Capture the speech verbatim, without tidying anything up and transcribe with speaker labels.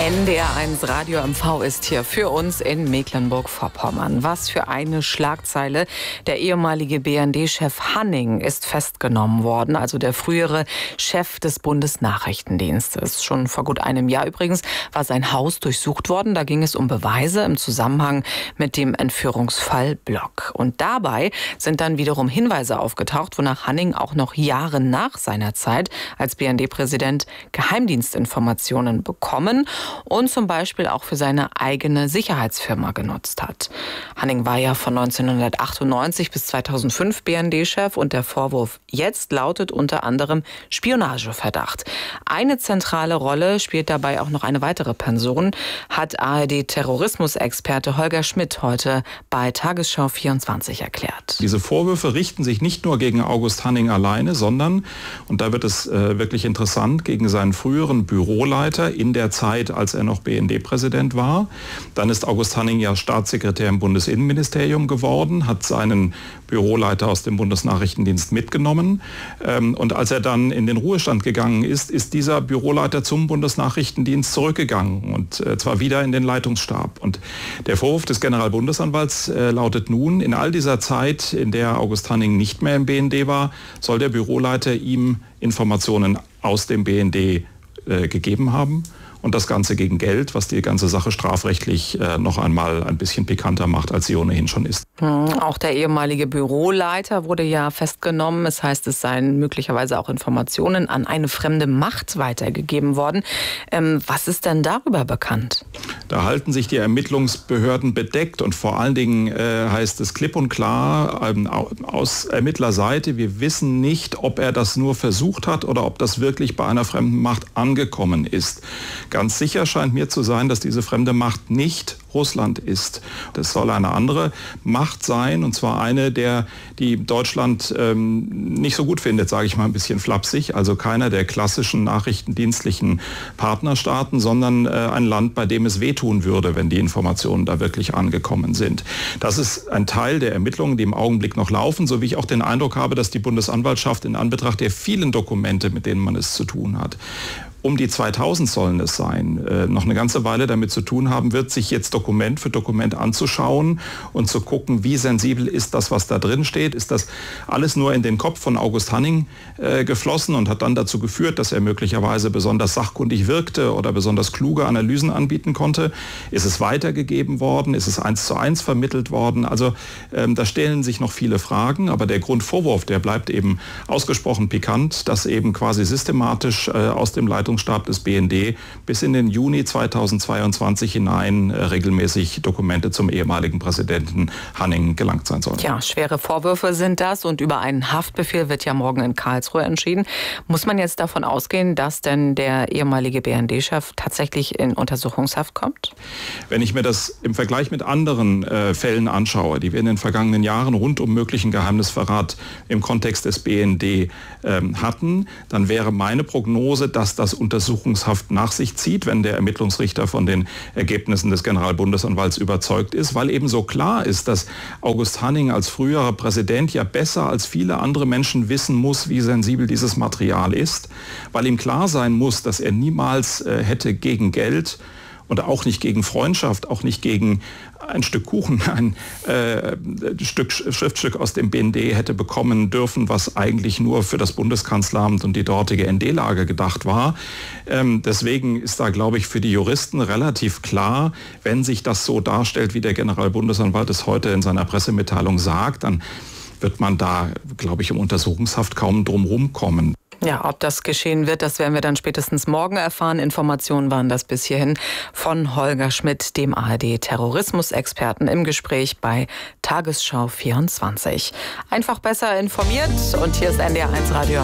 Speaker 1: N D R eins Radio M V ist hier für uns in Mecklenburg-Vorpommern. Was für eine Schlagzeile. Der ehemalige B N D-Chef Hanning ist festgenommen worden, also der frühere Chef des Bundesnachrichtendienstes. Schon vor gut einem Jahr übrigens war sein Haus durchsucht worden. Da ging es um Beweise im Zusammenhang mit dem Entführungsfall Block. Und dabei sind dann wiederum Hinweise aufgetaucht, wonach Hanning auch noch Jahre nach seiner Zeit als B N D-Präsident Geheimdienstinformationen bekommen und zum Beispiel auch für seine eigene Sicherheitsfirma genutzt hat. Hanning war ja von neunzehnhundertachtundneunzig bis zweitausendfünf B N D-Chef und der Vorwurf jetzt lautet unter anderem Spionageverdacht. Eine zentrale Rolle spielt dabei auch noch eine weitere Person, hat A R D-Terrorismusexperte Holger Schmidt heute bei Tagesschau vierundzwanzig erklärt.
Speaker 2: Diese Vorwürfe richten sich nicht nur gegen August Hanning alleine, sondern, und da wird es äh, wirklich interessant, gegen seinen früheren Büroleiter in der Zeit, als er noch B N D-Präsident war. Dann ist August Hanning ja Staatssekretär im Bundesinnenministerium geworden, hat seinen Büroleiter aus dem Bundesnachrichtendienst mitgenommen. Und als er dann in den Ruhestand gegangen ist, ist dieser Büroleiter zum Bundesnachrichtendienst zurückgegangen und zwar wieder in den Leitungsstab. Und der Vorwurf des Generalbundesanwalts lautet nun, in all dieser Zeit, in der August Hanning nicht mehr im B N D war, soll der Büroleiter ihm Informationen aus dem B N D äh, gegeben haben. Und das Ganze gegen Geld, was die ganze Sache strafrechtlich äh, noch einmal ein bisschen pikanter macht, als sie ohnehin schon ist.
Speaker 1: Hm, auch der ehemalige Büroleiter wurde ja festgenommen. Es heißt, es seien möglicherweise auch Informationen an eine fremde Macht weitergegeben worden. Ähm, was ist denn darüber bekannt?
Speaker 2: Da halten sich die Ermittlungsbehörden bedeckt und vor allen Dingen äh, heißt es klipp und klar ähm, aus Ermittlerseite, wir wissen nicht, ob er das nur versucht hat oder ob das wirklich bei einer fremden Macht angekommen ist. Ganz sicher scheint mir zu sein, dass diese fremde Macht nicht Russland ist. Das soll eine andere Macht sein, und zwar eine, der die Deutschland ähm, nicht so gut findet, sage ich mal ein bisschen flapsig. Also keiner der klassischen nachrichtendienstlichen Partnerstaaten, sondern äh, ein Land, bei dem es wehtun würde, wenn die Informationen da wirklich angekommen sind. Das ist ein Teil der Ermittlungen, die im Augenblick noch laufen, so wie ich auch den Eindruck habe, dass die Bundesanwaltschaft in Anbetracht der vielen Dokumente, mit denen man es zu tun hat, um die zweitausend sollen es sein, äh, noch eine ganze Weile damit zu tun haben wird, sich jetzt Dokument für Dokument anzuschauen und zu gucken, wie sensibel ist das, was da drin steht. Ist das alles nur in den Kopf von August Hanning äh, geflossen und hat dann dazu geführt, dass er möglicherweise besonders sachkundig wirkte oder besonders kluge Analysen anbieten konnte? Ist es weitergegeben worden? Ist es eins zu eins vermittelt worden? Also ähm, da stellen sich noch viele Fragen, aber der Grundvorwurf, der bleibt eben ausgesprochen pikant, dass eben quasi systematisch äh, aus dem Leitungs Stab des B N D bis in den Juni zweitausendzweiundzwanzig hinein äh, regelmäßig Dokumente zum ehemaligen Präsidenten Hanning gelangt sein sollen.
Speaker 1: Ja, schwere Vorwürfe sind das und über einen Haftbefehl wird ja morgen in Karlsruhe entschieden. Muss man jetzt davon ausgehen, dass denn der ehemalige B N D-Chef tatsächlich in Untersuchungshaft kommt?
Speaker 2: Wenn ich mir das im Vergleich mit anderen äh, Fällen anschaue, die wir in den vergangenen Jahren rund um möglichen Geheimnisverrat im Kontext des B N D äh, hatten, dann wäre meine Prognose, dass das Untersuchungshaft nach sich zieht, wenn der Ermittlungsrichter von den Ergebnissen des Generalbundesanwalts überzeugt ist, weil eben so klar ist, dass August Hanning als früherer Präsident ja besser als viele andere Menschen wissen muss, wie sensibel dieses Material ist, weil ihm klar sein muss, dass er niemals äh, hätte gegen Geld und auch nicht gegen Freundschaft, auch nicht gegen ein Stück Kuchen, ein äh, Stück Schriftstück aus dem B N D hätte bekommen dürfen, was eigentlich nur für das Bundeskanzleramt und die dortige N D-Lage gedacht war. Ähm, deswegen ist da, glaube ich, für die Juristen relativ klar, wenn sich das so darstellt, wie der Generalbundesanwalt es heute in seiner Pressemitteilung sagt, dann wird man da, glaube ich, im Untersuchungshaft kaum drum rumkommen.
Speaker 1: Ja, ob das geschehen wird, das werden wir dann spätestens morgen erfahren. Informationen waren das bis hierhin von Holger Schmidt, dem A R D-Terrorismusexperten, im Gespräch bei Tagesschau vierundzwanzig. Einfach besser informiert und hier ist N D R eins Radio.